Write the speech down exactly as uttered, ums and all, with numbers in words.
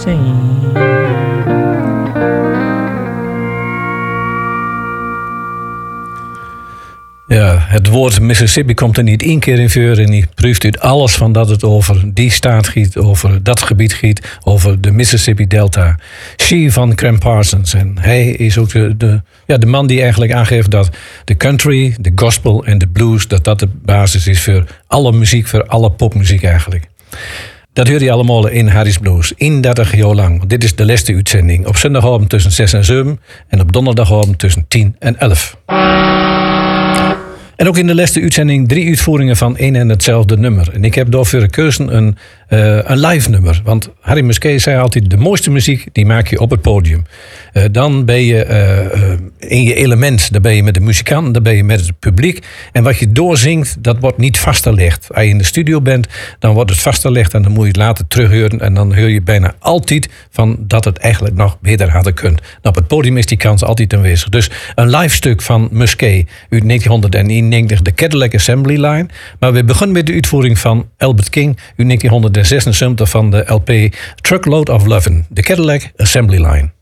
same. Ja, het woord Mississippi komt er niet één keer in voor en die proeft uit alles van dat het over die staat giet, over dat gebied giet, over de Mississippi Delta. She van Cram Parsons. En hij is ook de, de, ja, de man die eigenlijk aangeeft dat de country, de gospel en de blues, dat dat de basis is voor alle muziek, voor alle popmuziek eigenlijk. Dat hoor je allemaal in Harry's Blues, eenendertig jaar lang. Want dit is de laatste uitzending. Op zondagavond tussen zes en zeven en op donderdagavond tussen tien en elf. En ook in de laatste uitzending drie uitvoeringen van één en hetzelfde nummer. En ik heb daarvoor gekozen een, uh, een live nummer. Want Harry Musquet zei altijd, de mooiste muziek die maak je op het podium. Uh, dan ben je uh, uh, in je element. Dan ben je met de muzikant, dan ben je met het publiek. En wat je doorzingt, dat wordt niet vastgelegd. Als je in de studio bent, dan wordt het vastgelegd. En dan moet je het later terughoren. En dan hoor je bijna altijd van dat het eigenlijk nog beter hadden kunnen. Nou, op het podium is die kans altijd aanwezig. Dus een live stuk van Musquet uit negentienhonderdeenennegentig, de Cadillac Assembly Line. Maar we beginnen met de uitvoering van Albert King uit negentienhonderdzesenzeventig van de L P Truckload of Lovin', de Cadillac Assembly Line.